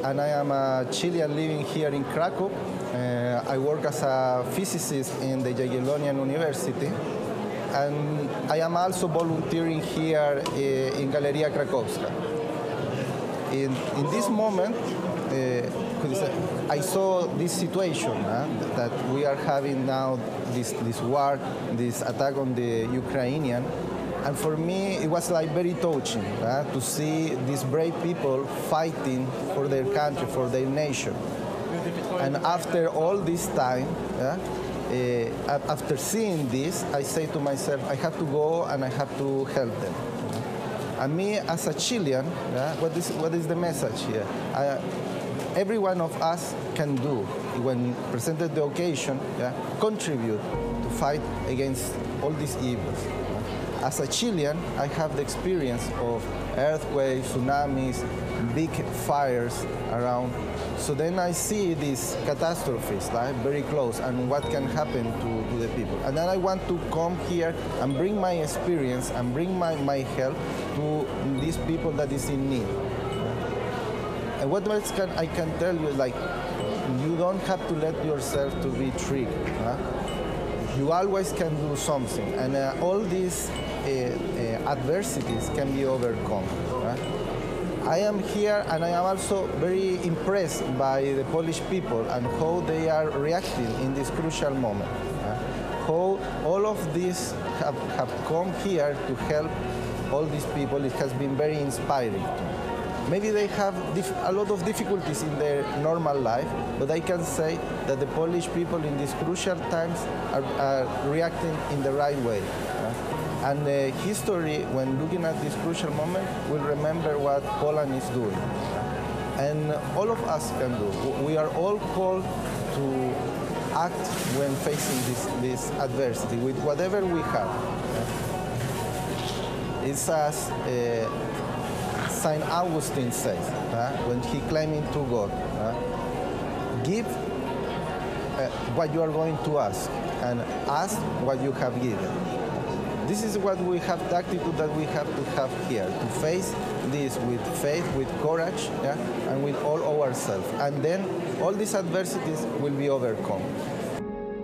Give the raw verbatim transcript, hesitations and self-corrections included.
and I am a Chilean living here in Krakow. Uh, I work as a physicist in the Jagiellonian University, and I am also volunteering here uh, in Galeria Krakowska. In, in this moment, uh, I saw this situation uh, that we are having now, this, this war, this attack on the Ukrainian. And for me, it was like very touching uh, to see these brave people fighting for their country, for their nation. And after all this time, uh, uh, after seeing this, I say to myself, I have to go and I have to help them. And me, as a Chilean, uh, what, is, what is the message here? I, every one of us can do, when presented the occasion, uh, contribute to fight against all these evils. As a Chilean, I have the experience of earthquakes, tsunamis, big fires around. So then I see these catastrophes like, very close and what can happen to, to the people. And then I want to come here and bring my experience and bring my, my help to these people that is in need. And what else can I can tell you, like, you don't have to let yourself to be tricked. Huh? You always can do something. And uh, all these Uh, uh, adversities can be overcome. Right? I am here and I am also very impressed by the Polish people and how they are reacting in this crucial moment. Right? How all of this have, have come here to help all these people. It has been very inspiring. Maybe they have a lot of difficulties in their normal life, but I can say that the Polish people in these crucial times are, are reacting in the right way. Right? And uh, history, when looking at this crucial moment, will remember what Poland is doing. And all of us can do. We are all called to act when facing this, this adversity, with whatever we have. It's as uh, Saint Augustine says, uh, when he claiming to God, uh, give uh, what you are going to ask, and ask what you have given. This is what we have, the attitude that we have to have here, to face this with faith, with courage, yeah, and with all ourselves. And then all these adversities will be overcome.